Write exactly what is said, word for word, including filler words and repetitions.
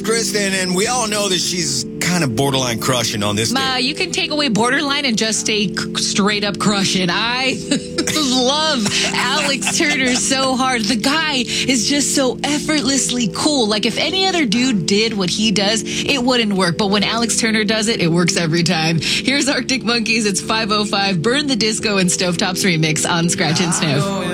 Kristen, and we all know that she's kind of borderline crushing on this Ma, dude. you can take away borderline and just stay c- straight up crushing. I love Alex Turner so hard. The guy is just so effortlessly cool. Like, if any other dude did what he does, it wouldn't work. But when Alex Turner does it, it works every time. Here's Arctic Monkeys. It's five oh five. Burn the Disco and Stovetops remix on Scratch and Sniff.